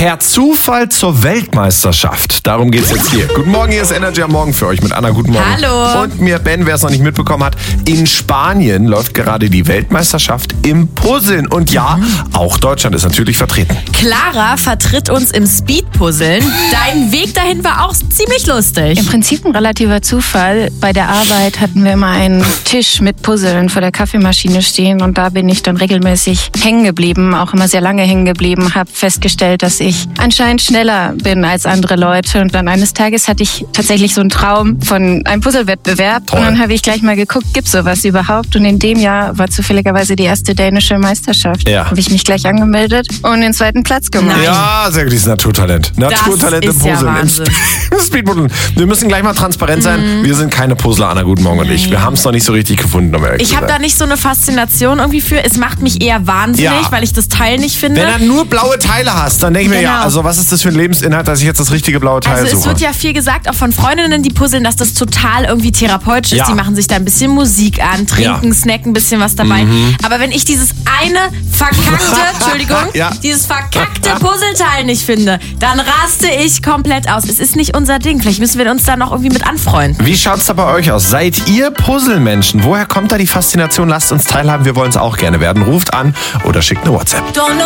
Per Zufall zur Weltmeisterschaft. Darum geht's jetzt hier. Guten Morgen, hier ist Energy am Morgen für euch mit Anna. Guten Morgen. Hallo. Und mir Ben, wer es noch nicht mitbekommen hat. In Spanien läuft gerade die Weltmeisterschaft im Puzzeln. Und ja, auch Deutschland ist natürlich vertreten. Clara vertritt uns im Speed-Puzzeln. Dein Weg dahin war auch ziemlich lustig. Im Prinzip ein relativer Zufall. Bei der Arbeit hatten wir immer einen Tisch mit Puzzeln vor der Kaffeemaschine stehen und da bin ich dann regelmäßig hängen geblieben, auch immer sehr lange hängen geblieben, habe festgestellt, dass ich anscheinend schneller bin als andere Leute und dann eines Tages hatte ich tatsächlich so einen Traum von einem Puzzlewettbewerb. Toll. Und dann habe ich gleich mal geguckt, gibt's sowas überhaupt? Und in dem Jahr war zufälligerweise die erste dänische Meisterschaft. Ja. Habe ich mich gleich angemeldet und den zweiten Platz gemacht. Nein. Ja, sehr gut, dieses Naturtalent. Naturtalent im ist ja Puzzeln. Wahnsinn. Im Speedpuzzeln. Wir müssen gleich mal transparent sein. Wir sind keine Puzzler, Anna. Guten Morgen und ich. Wir haben es noch nicht so richtig gefunden, um ehrlich Ich zu habe sein. da nicht so eine Faszination irgendwie für. Es macht mich eher wahnsinnig, Ja. weil ich das Teil nicht finde. Wenn du nur blaue Teile hast, dann denke ich mir, ja, Genau. also was ist das für ein Lebensinhalt, dass ich jetzt das richtige blaue Teil Also es suche? wird ja viel gesagt, auch von Freundinnen, die puzzeln, dass das total irgendwie therapeutisch ist. Ja. Die machen sich da ein bisschen Musik an, trinken, Ja. snacken ein bisschen was dabei. Aber wenn ich dieses eine verkackte, Ja. dieses verkackte Puzzleteil nicht finde, dann raste ich komplett aus. Es ist nicht unser Ding. Vielleicht müssen wir uns da noch irgendwie mit anfreunden. Wie schaut's da bei euch aus? Seid ihr Puzzlemenschen? Woher kommt da die Faszination? Lasst uns teilhaben, wir wollen es auch gerne werden. Ruft an oder schickt eine WhatsApp.